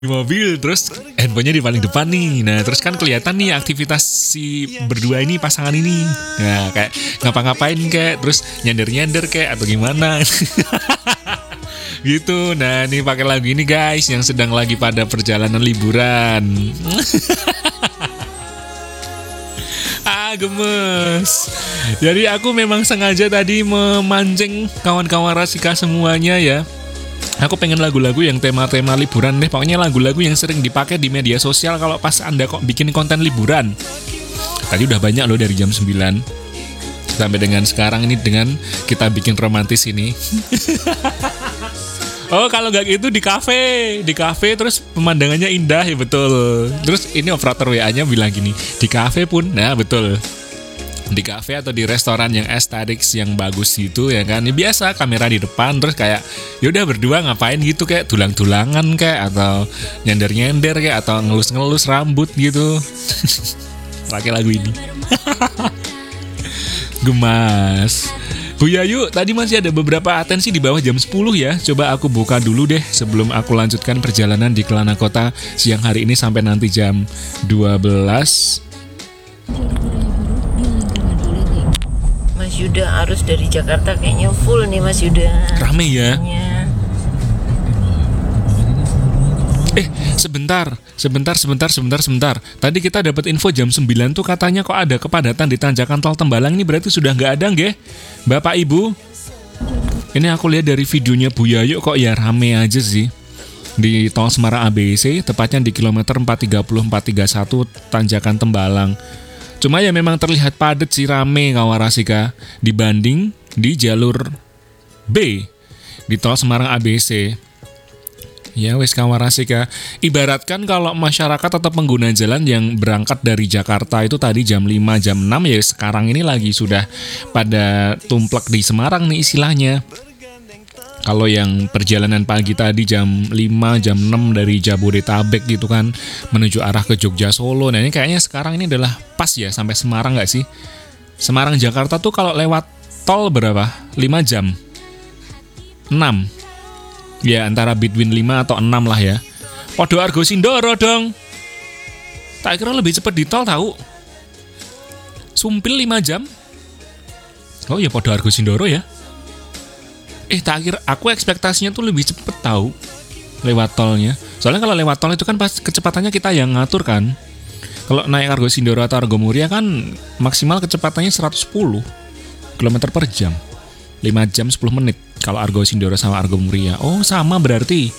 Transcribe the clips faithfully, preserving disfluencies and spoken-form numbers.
di mobil, terus handphonenya di paling depan nih. Nah terus kan kelihatan nih aktivitas si berdua ini, pasangan ini. Nah kayak ngapa-ngapain kayak, terus nyender-nyender kayak atau gimana gitu. Nah ini pakai lagu ini guys, yang sedang lagi pada perjalanan liburan. Ah gemes. Jadi aku memang sengaja tadi memancing kawan-kawan Rasika semuanya ya. Aku pengen lagu-lagu yang tema-tema liburan deh. Pokoknya lagu-lagu yang sering dipakai di media sosial kalau pas Anda kok bikin konten liburan. Tadi udah banyak loh dari jam sembilan sampai dengan sekarang ini dengan kita bikin romantis ini. Oh kalau nggak gitu di kafe, di kafe terus pemandangannya indah ya betul. Terus ini operator W A-nya bilang gini, di kafe pun, nah betul. Di kafe atau di restoran yang aesthetics yang bagus gitu ya kan, ini biasa kamera di depan terus kayak yaudah berdua ngapain gitu kayak tulang-tulangan kayak atau nyender-nyender kayak atau ngelus-ngelus rambut gitu. Pakai lagu ini. Gemas. Bu Yayu, tadi masih ada beberapa atensi di bawah jam sepuluh ya. Coba aku buka dulu deh sebelum aku lanjutkan perjalanan di Kelana Kota siang hari ini sampai nanti jam dua belas. Mas Yuda arus dari Jakarta kayaknya full nih Mas Yuda. Rame ya. Kayaknya. Eh, sebentar, sebentar, sebentar, sebentar, sebentar. Tadi kita dapat info jam sembilan tuh katanya kok ada kepadatan di tanjakan tol Tembalang. Ini berarti sudah nggak ada nggih? Bapak Ibu? Ini aku lihat dari videonya Bu Yayu kok ya rame aja sih. Di tol Semarang A B C, tepatnya di kilometer empat tiga nol empat tiga satu tanjakan Tembalang. Cuma ya memang terlihat padat sih, rame kawan Rasika dibanding di jalur B di tol Semarang A B C. Ya wes kawan Rasika, ibaratkan kalau masyarakat atau pengguna jalan yang berangkat dari Jakarta itu tadi jam lima, jam enam ya sekarang ini lagi sudah pada tumplek di Semarang nih istilahnya. Kalau yang perjalanan pagi tadi jam lima, jam enam dari Jabodetabek gitu kan menuju arah ke Jogja Solo. Nah ini kayaknya sekarang ini adalah pas ya sampai Semarang gak sih? Semarang Jakarta tuh kalau lewat tol berapa? lima jam? enam? Ya antara between lima atau enam lah ya. Podo Argo Sindoro dong. Tak kira lebih cepat di tol tahu. Sumpil lima jam. Oh ya Podo Argo Sindoro ya. Eh tak kira, aku ekspektasinya tuh lebih cepet tahu lewat tolnya. Soalnya kalau lewat tol itu kan pas kecepatannya kita yang ngatur kan. Kalau naik Argo Sindoro atau Argo Muria kan maksimal kecepatannya seratus sepuluh kilometer per jam. lima jam sepuluh menit kalau Argo Sindoro sama Argo Muria. Oh sama berarti.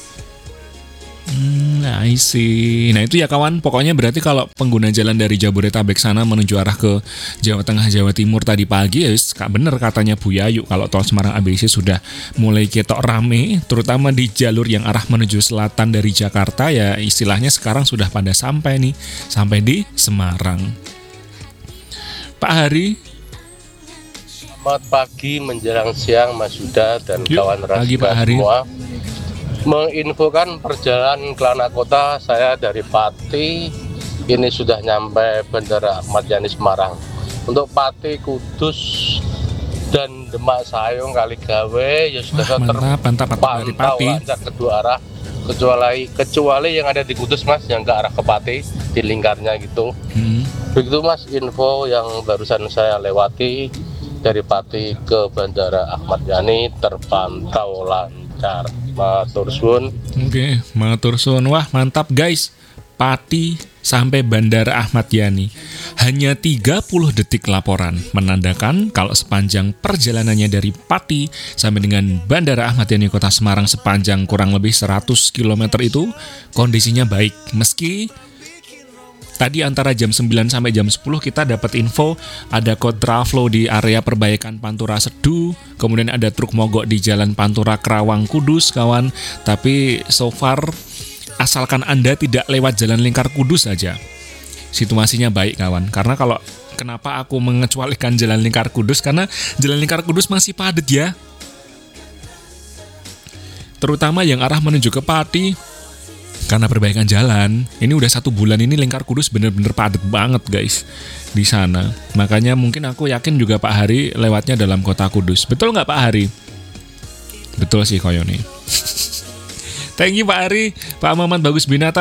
Hmm, I see. Nah itu ya kawan, pokoknya berarti kalau pengguna jalan dari Jabodetabek sana menuju arah ke Jawa Tengah, Jawa Timur tadi pagi ya bener katanya Bu Yayu kalau tol Semarang A B C sudah mulai ketok rame, terutama di jalur yang arah menuju selatan dari Jakarta ya istilahnya sekarang sudah pada sampai nih, sampai di Semarang. Pak Hari. Selamat pagi menjelang siang Mas Yuda dan Yuk, kawan pagi, Pak Rasika Hari. semua. Menginfokan perjalanan Kelana Kota saya dari Pati ini sudah nyampe Bandara Ahmad Yani Semarang. Untuk Pati, Kudus dan Demak Sayung Kaligawe ya sudah Wah, mantap, mantap, mantap dari Pati. lancar kedua arah kecuali kecuali yang ada di Kudus Mas yang ke arah ke Pati di lingkarnya gitu. Hmm. Begitu Mas info yang barusan saya lewati dari Pati ke Bandara Ahmad Yani terpantau lancar. Matur suwun. Oke, matur suwun. Wah, mantap guys. Pati sampai Bandara Ahmad Yani. Hanya tiga puluh detik laporan menandakan kalau sepanjang perjalanannya dari Pati sampai dengan Bandara Ahmad Yani Kota Semarang sepanjang kurang lebih seratus kilometer itu kondisinya baik. Meski tadi antara jam sembilan sampai jam sepuluh kita dapat info ada kontraflow di area perbaikan Pantura Sedu, kemudian ada truk mogok di Jalan Pantura Kerawang Kudus kawan. Tapi so far asalkan Anda tidak lewat Jalan Lingkar Kudus saja situasinya baik kawan. Karena kalau kenapa aku mengecualikan Jalan Lingkar Kudus, karena Jalan Lingkar Kudus masih padat ya, terutama yang arah menuju ke Pati. Karena perbaikan jalan, ini udah satu bulan ini Lingkar Kudus bener-bener padat banget guys di sana. Makanya mungkin aku yakin juga Pak Hari lewatnya dalam kota Kudus. Betul nggak Pak Hari? Betul sih koyone. Thank you Pak Ari, Pak Muhammad Bagus Binata.